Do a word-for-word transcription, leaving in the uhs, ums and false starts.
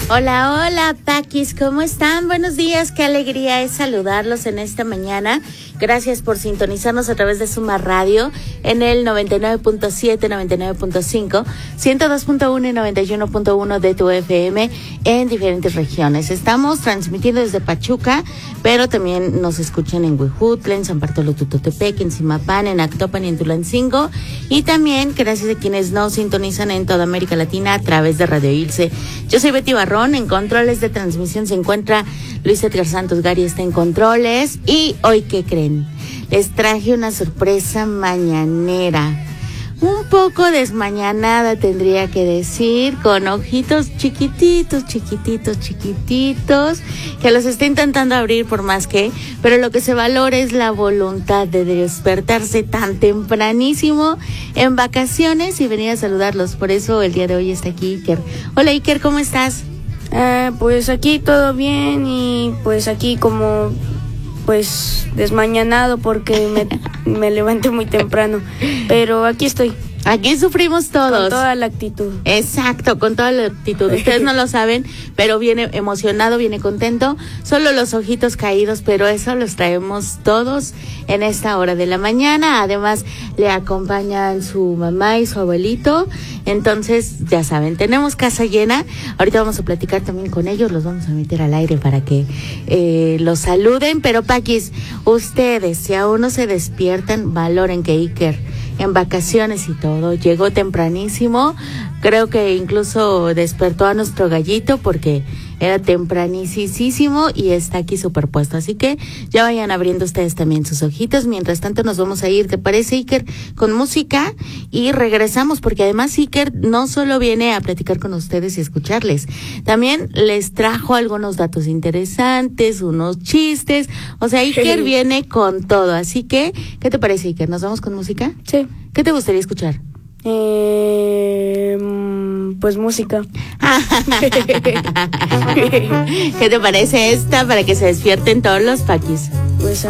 Hola, hola, Paquis, ¿cómo están? Buenos días, qué alegría es saludarlos en esta mañana. Gracias por sintonizarnos a través de Suma Radio en el noventa y nueve punto siete, noventa y nueve punto cinco, ciento dos punto uno y noventa y uno punto uno de tu F M en diferentes regiones. Estamos transmitiendo desde Pachuca, pero también nos escuchan en Huejutla, en San Bartolo Tutotepec, en Zimapán, en Actopan y en Tulancingo. Y también gracias a quienes nos sintonizan en toda América Latina a través de Radio Ilse. Yo soy Betty Barrón, en controles de transmisión se encuentra Luis Edgar Santos Gari, está en controles. Y hoy, ¿qué creen? Les traje una sorpresa mañanera, un poco desmañanada tendría que decir, con ojitos chiquititos, chiquititos, chiquititos, que los está intentando abrir por más que, pero lo que se valora es la voluntad de despertarse tan tempranísimo en vacaciones y venir a saludarlos. Por eso el día de hoy está aquí Iker. Hola Iker, ¿cómo estás? Eh, pues aquí todo bien y pues aquí como pues desmañanado porque me, me levanté muy temprano, pero aquí estoy. Aquí sufrimos todos. Con toda la actitud. Exacto, con toda la actitud. Ustedes no lo saben, pero viene emocionado, viene contento. Solo los ojitos caídos, pero eso los traemos todos en esta hora de la mañana. Además, le acompañan su mamá y su abuelito. Entonces, ya saben, tenemos casa llena. Ahorita vamos a platicar también con ellos. Los vamos a meter al aire para que eh, los saluden. Pero, Paquis, ustedes, si aún no se despiertan, valoren que Iker en vacaciones y todo, llegó tempranísimo, creo que incluso despertó a nuestro gallito porque era tempranísimo y está aquí superpuesto, así que ya vayan abriendo ustedes también sus ojitos. Mientras tanto nos vamos a ir, ¿te parece, Iker? Con música y regresamos, porque además Iker no solo viene a platicar con ustedes y escucharles, también les trajo algunos datos interesantes, unos chistes, o sea, Iker viene con todo, así que, ¿qué te parece, Iker? ¿Nos vamos con música? Sí. ¿Qué te gustaría escuchar? Eh, pues música. ¿Qué te parece esta para que se despierten todos los Paquis? Pues